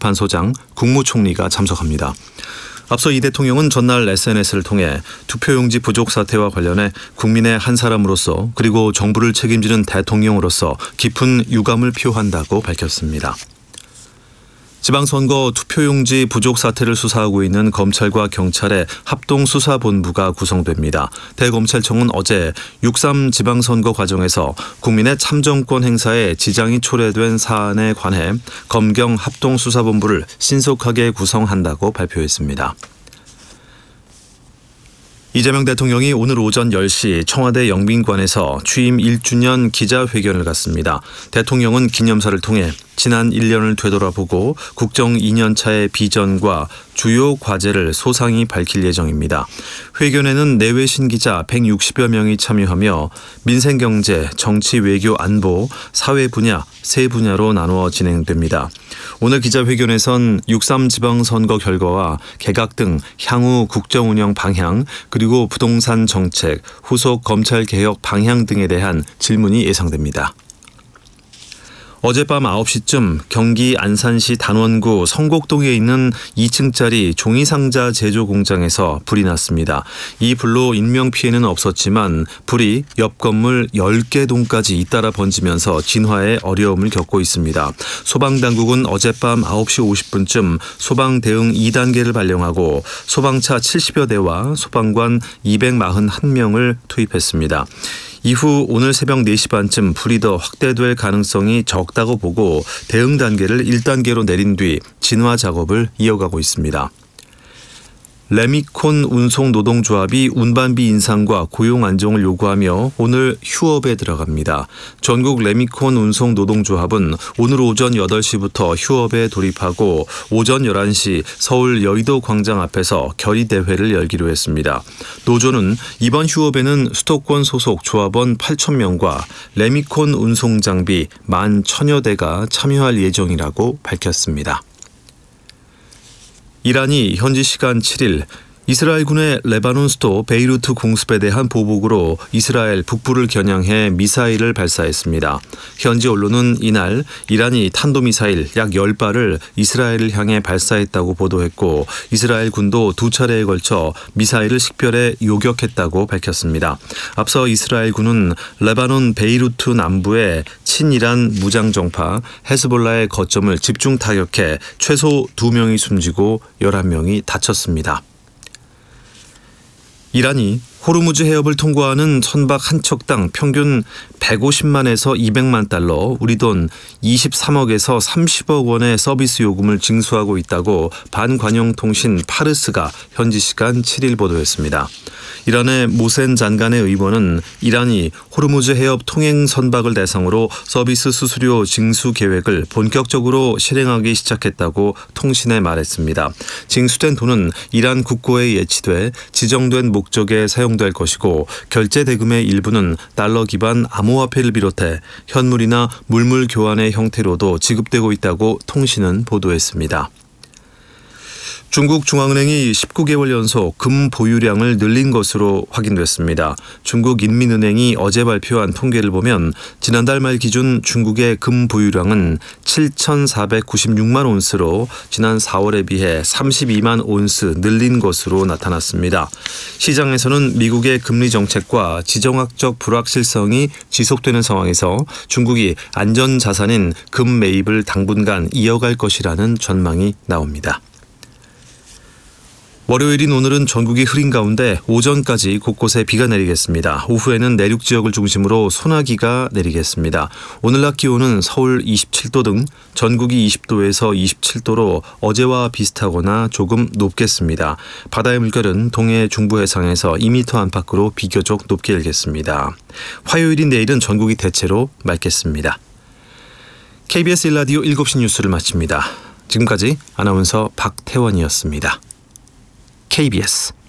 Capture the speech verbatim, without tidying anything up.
재판소장, 국무총리가 참석합니다. 앞서 이 대통령은 전날 에스엔에스를 통해 투표용지 부족 사태와 관련해 국민의 한 사람으로서 그리고 정부를 책임지는 대통령으로서 깊은 유감을 표한다고 밝혔습니다. 지방선거 투표용지 부족 사태를 수사하고 있는 검찰과 경찰의 합동수사본부가 구성됩니다. 대검찰청은 어제 육삼 지방선거 과정에서 국민의 참정권 행사에 지장이 초래된 사안에 관해 검경 합동수사본부를 신속하게 구성한다고 발표했습니다. 이재명 대통령이 오늘 오전 열 시 청와대 영빈관에서 취임 일 주년 기자회견을 갖습니다. 대통령은 기념사를 통해 지난 일 년을 되돌아보고 국정 이 년 차의 비전과 주요 과제를 소상히 밝힐 예정입니다. 회견에는 내외신 기자 백육십여 명이 참여하며 민생경제, 정치, 외교, 안보, 사회 분야 세 분야로 나누어 진행됩니다. 오늘 기자회견에선 육삼 지방선거 결과와 개각 등 향후 국정운영 방향 그리고 부동산 정책, 후속 검찰개혁 방향 등에 대한 질문이 예상됩니다. 어젯밤 아홉 시쯤 경기 안산시 단원구 성곡동에 있는 이 층짜리 종이상자 제조 공장에서 불이 났습니다. 이 불로 인명피해는 없었지만 불이 옆 건물 열 개 동까지 잇따라 번지면서 진화에 어려움을 겪고 있습니다. 소방당국은 어젯밤 아홉 시 오십 분쯤 소방대응 이 단계를 발령하고 소방차 칠십여 대와 소방관 이백사십일 명을 투입했습니다. 이후 오늘 새벽 네 시 반쯤 불이 더 확대될 가능성이 적다고 보고 대응 단계를 일 단계로 내린 뒤 진화 작업을 이어가고 있습니다. 레미콘 운송노동조합이 운반비 인상과 고용 안정을 요구하며 오늘 휴업에 들어갑니다. 전국 레미콘 운송노동조합은 오늘 오전 여덟 시부터 휴업에 돌입하고 오전 열한 시 서울 여의도 광장 앞에서 결의대회를 열기로 했습니다. 노조는 이번 휴업에는 수도권 소속 조합원 팔천 명과 레미콘 운송장비 만 천여 대가 참여할 예정이라고 밝혔습니다. 이란이 현지 시간 칠 일 이스라엘군의 레바논 수도 베이루트 공습에 대한 보복으로 이스라엘 북부를 겨냥해 미사일을 발사했습니다. 현지 언론은 이날 이란이 탄도미사일 약 십 발을 이스라엘을 향해 발사했다고 보도했고 이스라엘 군도 두 차례에 걸쳐 미사일을 식별해 요격했다고 밝혔습니다. 앞서 이스라엘 군은 레바논 베이루트 남부의 친이란 무장정파 헤즈볼라의 거점을 집중 타격해 최소 두 명이 숨지고 열한 명이 다쳤습니다. 이란이 호르무즈 해협을 통과하는 선박 한 척당 평균 백오십만에서 이백만 달러, 우리 돈 이십삼억에서 삼십억 원의 서비스 요금을 징수하고 있다고 반관영통신 파르스가 현지 시간 칠 일 보도했습니다. 이란의 모센 잔간의 의원은 이란이 호르무즈 해협 통행 선박을 대상으로 서비스 수수료 징수 계획을 본격적으로 실행하기 시작했다고 통신에 말했습니다. 징수된 돈은 이란 국고에 예치돼 지정된 목적에 사용될 것이고 결제 대금의 일부는 달러 기반 암호화폐를 비롯해 현물이나 물물 교환의 형태로도 지급되고 있다고 통신은 보도했습니다. 중국 중앙은행이 십구 개월 연속 금 보유량을 늘린 것으로 확인됐습니다. 중국 인민은행이 어제 발표한 통계를 보면 지난달 말 기준 중국의 금 보유량은 칠천사백구십육만 온스로 지난 사월에 비해 삼십이만 온스 늘린 것으로 나타났습니다. 시장에서는 미국의 금리 정책과 지정학적 불확실성이 지속되는 상황에서 중국이 안전자산인 금 매입을 당분간 이어갈 것이라는 전망이 나옵니다. 월요일인 오늘은 전국이 흐린 가운데 오전까지 곳곳에 비가 내리겠습니다. 오후에는 내륙 지역을 중심으로 소나기가 내리겠습니다. 오늘 낮 기온은 서울 이십칠 도 등 전국이 이십 도에서 이십칠 도로 어제와 비슷하거나 조금 높겠습니다. 바다의 물결은 동해 중부 해상에서 이 미터 안팎으로 비교적 높게 일겠습니다. 화요일인 내일은 전국이 대체로 맑겠습니다. 케이비에스 일 라디오 일곱 시 뉴스를 마칩니다. 지금까지 아나운서 박태원이었습니다. 케이비에스